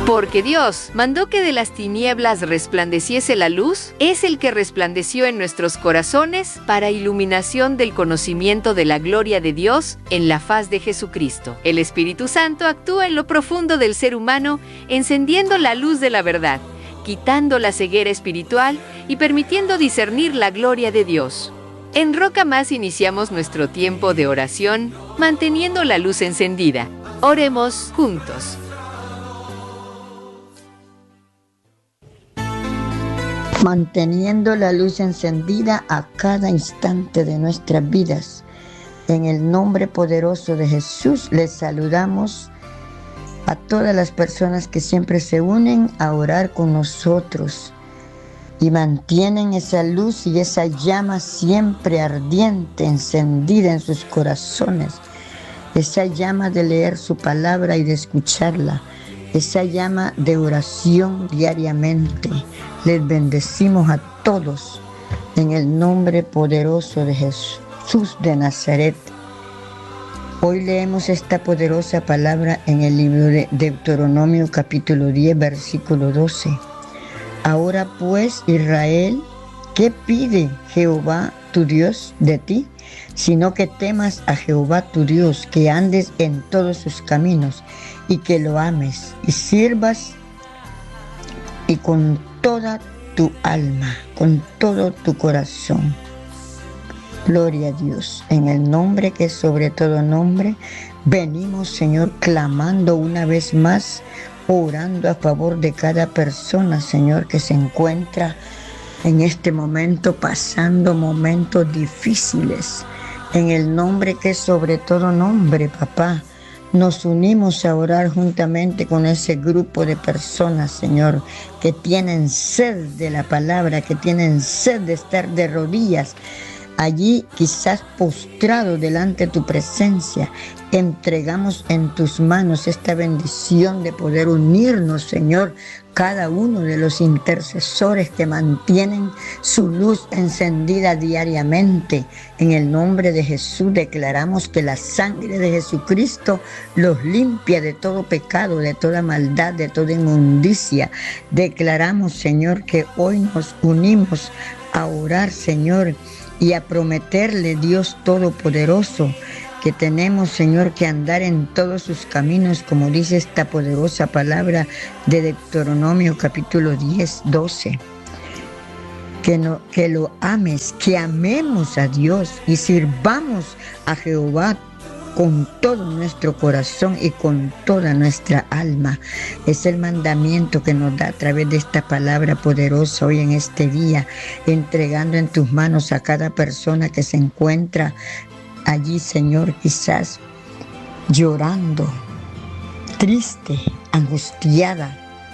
Porque Dios mandó que de las tinieblas resplandeciese la luz, es el que resplandeció en nuestros corazones para iluminación del conocimiento de la gloria de Dios en la faz de Jesucristo. El Espíritu Santo actúa en lo profundo del ser humano, encendiendo la luz de la verdad, quitando la ceguera espiritual y permitiendo discernir la gloria de Dios. En Roca Más iniciamos nuestro tiempo de oración, manteniendo la luz encendida. Oremos juntos. Manteniendo la luz encendida a cada instante de nuestras vidas. En el nombre poderoso de Jesús les saludamos a todas las personas que siempre se unen a orar con nosotros y mantienen esa luz y esa llama siempre ardiente, encendida en sus corazones. Esa llama de leer su palabra y de escucharla. Esa llama de oración diariamente. Les bendecimos a todos en el nombre poderoso de Jesús de Nazaret. Hoy leemos esta poderosa palabra en el libro de Deuteronomio capítulo 10, versículo 12. Ahora pues, Israel, ¿qué pide Jehová tu Dios de ti? Sino que temas a Jehová tu Dios, que andes en todos sus caminos y que lo ames y sirvas y con toda tu alma, con todo tu corazón. Gloria a Dios. En el nombre que es sobre todo nombre, venimos, Señor, clamando una vez más, orando a favor de cada persona, Señor, que se encuentra en este momento pasando momentos difíciles. En el nombre que es sobre todo nombre, papá, nos unimos a orar juntamente con ese grupo de personas, Señor, que tienen sed de la palabra, que tienen sed de estar de rodillas allí, quizás postrado delante de tu presencia. Entregamos en tus manos esta bendición de poder unirnos, Señor, cada uno de los intercesores que mantienen su luz encendida diariamente. En el nombre de Jesús declaramos que la sangre de Jesucristo los limpia de todo pecado, de toda maldad, de toda inmundicia. Declaramos, Señor, que hoy nos unimos a orar, Señor, y a prometerle, Dios Todopoderoso, que tenemos, Señor, que andar en todos sus caminos, como dice esta poderosa palabra de Deuteronomio capítulo 10, 12. Que lo ames, que amemos a Dios y sirvamos a Jehová con todo nuestro corazón y con toda nuestra alma. Es el mandamiento que nos da a través de esta palabra poderosa hoy en este día, entregando en tus manos a cada persona que se encuentra allí, Señor, quizás llorando, triste, angustiada.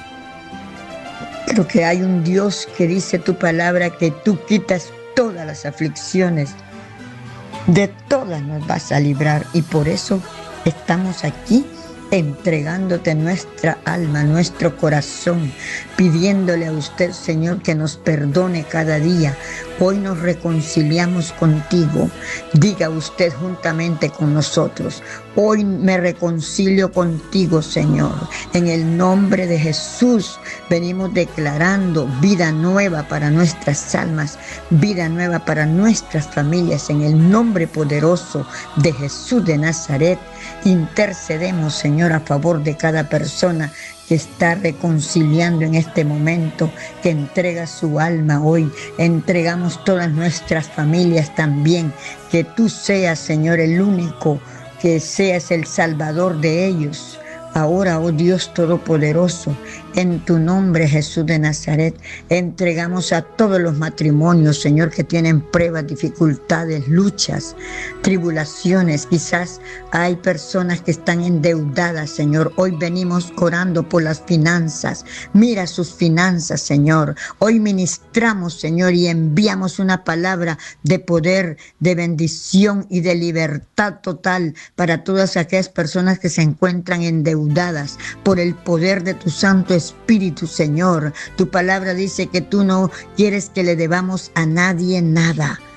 Pero que hay un Dios que dice tu palabra que tú quitas todas las aflicciones. De todas nos vas a librar y por eso estamos aquí entregándote nuestra alma, nuestro corazón, pidiéndole a usted, Señor, que nos perdone cada día. Hoy nos reconciliamos contigo. Diga usted juntamente con nosotros: hoy me reconcilio contigo, Señor. En el nombre de Jesús venimos declarando vida nueva para nuestras almas, vida nueva para nuestras familias. En el nombre poderoso de Jesús de Nazaret, intercedemos, Señor, a favor de cada persona que está reconciliando en este momento, que entrega su alma hoy. Entregamos todas nuestras familias también. Que tú seas, Señor, el único, que seas el Salvador de ellos. Ahora, oh Dios Todopoderoso, en tu nombre, Jesús de Nazaret, entregamos a todos los matrimonios, Señor, que tienen pruebas, dificultades, luchas, tribulaciones. Quizás hay personas que están endeudadas, Señor. Hoy venimos orando por las finanzas. Mira sus finanzas, Señor. Hoy ministramos, Señor, y enviamos una palabra de poder, de bendición y de libertad total para todas aquellas personas que se encuentran endeudadas por el poder de tu Santo Espíritu, Señor. Tu palabra dice que tú no quieres que le debamos a nadie nada.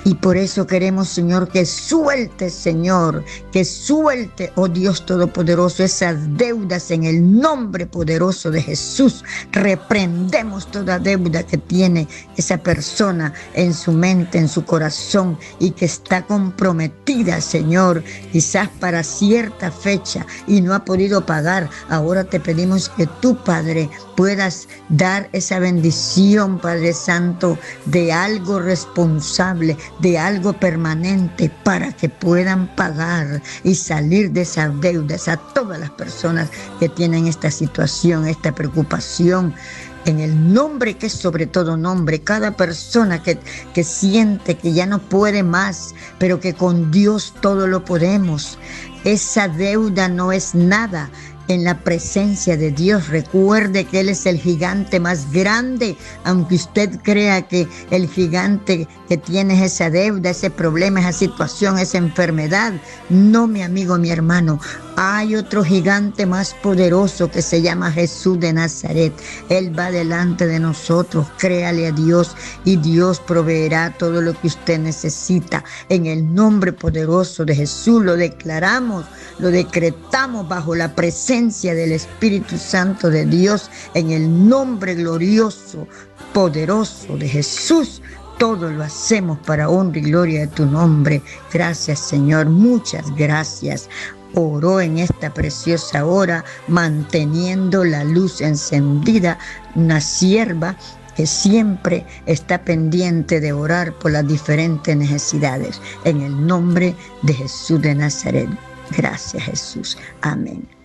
Y por eso queremos, Señor, que suelte, Señor, que suelte, oh Dios Todopoderoso, esas deudas en el nombre poderoso de Jesús. Reprendemos toda deuda que tiene esa persona en su mente, en su corazón, y que está comprometida, Señor, quizás para cierta fecha y no ha podido pagar. Ahora te pedimos que tú, Padre, puedas dar esa bendición, Padre Santo, de algo responsable, de algo permanente, para que puedan pagar y salir de esas deudas a todas las personas que tienen esta situación, esta preocupación. En el nombre que es sobre todo nombre, cada persona que siente que ya no puede más, pero que con Dios todo lo podemos. Esa deuda no es nada en la presencia de Dios. Recuerde que Él es el gigante más grande, aunque usted crea que el gigante que tiene esa deuda, ese problema, esa situación, esa enfermedad. No, mi amigo, mi hermano. Hay otro gigante más poderoso que se llama Jesús de Nazaret. Él va delante de nosotros. Créale a Dios y Dios proveerá todo lo que usted necesita. En el nombre poderoso de Jesús lo declaramos, lo decretamos bajo la presencia del Espíritu Santo de Dios. En el nombre glorioso, poderoso de Jesús. Todo lo hacemos para honra y gloria de tu nombre. Gracias, Señor. Muchas gracias. Oró en esta preciosa hora, manteniendo la luz encendida, una sierva que siempre está pendiente de orar por las diferentes necesidades. En el nombre de Jesús de Nazaret. Gracias, Jesús. Amén.